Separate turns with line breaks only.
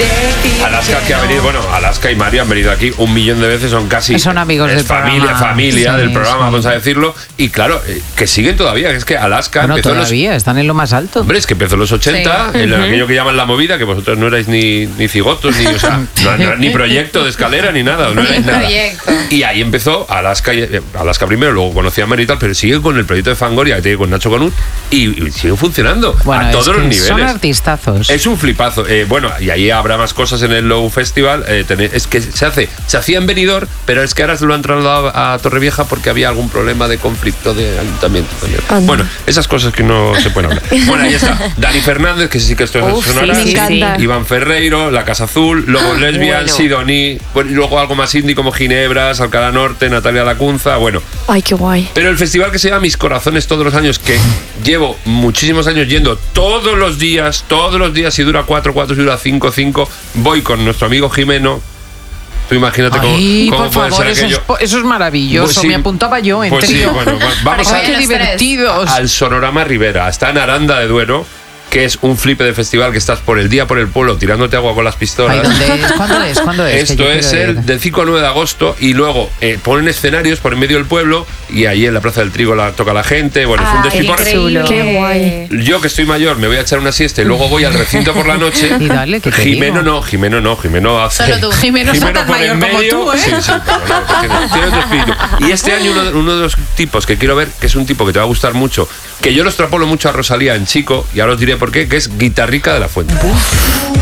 Alaska que ha venido, bueno, Alaska y Mario han venido aquí 1.000.000 de veces, son casi...
Son amigos del programa.
Familia
Sí,
del programa,
sí.
vamos a decirlo. Y claro, que siguen todavía, es que Alaska
Bueno,
empezó
todavía, están en lo más alto.
Hombre, es que empezó en los 80,
Sí.
en aquello que llaman la movida, que vosotros no erais ni cigotos, ni, o sea, no, ni proyecto de escalera, ni nada. No erais nada.
Proyecto.
Y ahí empezó Alaska primero, luego conocí a Mary y tal, pero sigue con el proyecto de Fangoria que tiene con Nacho Conut y sigue funcionando
Bueno,
a todos los niveles.
Son artistazos.
Es un flipazo. Bueno, y ahí habrá más cosas en el Low Festival. Es que se hacía en Benidorm, pero es que ahora se lo han trasladado a Torrevieja porque había algún problema de conflicto de ayuntamiento también.
Anda.
Bueno, esas cosas que no se pueden hablar. Bueno, ahí está. Dani Fernández, que sí que esto es sonora.
me encanta.
Iván Ferreiro, La Casa Azul, luego Lesbian,
bueno.
Sidoní, bueno, y luego algo más indie como Ginebras, Alcalá Norte, Natalia Lacunza, bueno.
Ay, qué guay.
Pero el festival que se llama Mis Corazones todos los años, que llevo muchísimos años yendo todos los días, si dura 4, si dura 5, voy con nuestro amigo Jimeno. Tú imagínate
Ay,
cómo
por
puede
favor,
ser aquello.
eso es maravilloso.
Pues sí.
Me apuntaba yo en
Pues sí,
trío.
bueno, vamos
Para que
Qué
vayan
divertidos.
al Sonorama Rivera. Está en Aranda de Duero, que es un flipe de festival que estás por el pueblo tirándote agua con las pistolas.
Ay, ¿dónde es? ¿Cuándo es?
Esto es del 5 al 9 de agosto y luego ponen escenarios por en medio del pueblo y ahí en la Plaza del Trigo toca la gente. Bueno, es un despiporre.
increíble. Qué guay.
Yo que estoy mayor me voy a echar una siesta y luego voy al recinto por la noche.
Y dale, que te
Jimeno
digo.
Jimeno hace...
Solo tú.
Jimeno es tan
por en
mayor como
medio.
tú, ¿eh?
Sí, pero no, tiene otro espíritu. Y este año uno de los tipos que quiero ver, que es un tipo que te va a gustar mucho, que yo lo extrapolo mucho a Rosalía en chico, y ahora os diré por qué, que es Guitarrica de la Fuente.